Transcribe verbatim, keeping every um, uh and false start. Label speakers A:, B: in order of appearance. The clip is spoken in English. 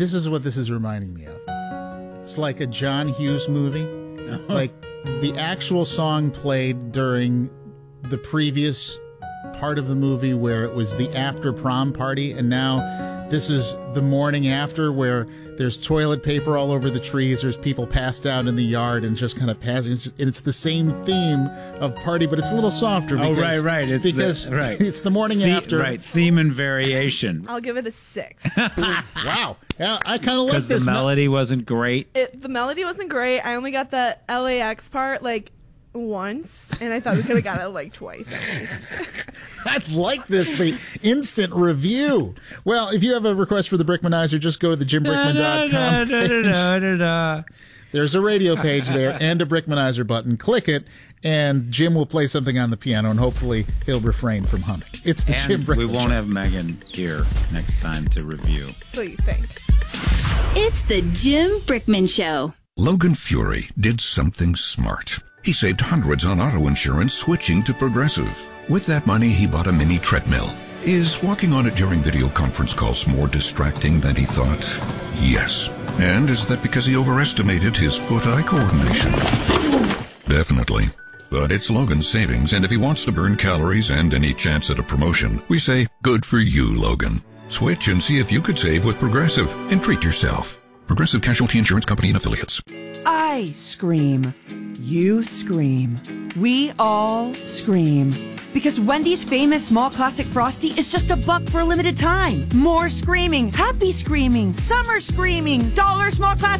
A: this is what this is reminding me of. It's like a John Hughes movie. Like the actual song played during the previous part of the movie where it was the after prom party, and now this is the morning after where there's toilet paper all over the trees, there's people passed out in the yard and just kind of passing. It's, just, and it's the same theme of party, but it's a little softer. Because,
B: oh, right, right. It's
A: because
B: the, right.
A: it's the morning
B: the,
A: after.
B: Right, theme and variation.
C: I'll give it a six.
A: Wow. Yeah, I kind of like this.
B: Because the melody wasn't great.
C: It, the melody wasn't great. I only got the L A X part, like, once, and I thought we could have got it like twice at least.
A: I like this, the instant review. Well, if you have a request for the Brickmanizer, just go to the jim brickman dot com
B: da, da, da, da, da.
A: There's a radio page there and a Brickmanizer button. Click it, and Jim will play something on the piano, and hopefully he'll refrain from humming. It's the
B: and
A: Jim Brickman
B: we won't
A: Show.
B: have Megan here next time to review.
C: So you think.
D: It's the Jim Brickman Show.
E: Logan Fury did something smart. He saved hundreds on auto insurance switching to Progressive. With that money, he bought a mini treadmill. Is walking on it during video conference calls more distracting than he thought? Yes. And is that because he overestimated his foot-eye coordination? Definitely. But it's Logan's savings, and if he wants to burn calories and any chance at a promotion, we say, good for you, Logan. Switch and see if you could save with Progressive and treat yourself. Progressive Casualty Insurance Company and Affiliates.
F: I scream. You scream. We all scream. Because Wendy's famous small classic Frosty is just a buck for a limited time. More screaming, happy screaming, summer screaming, dollar small classic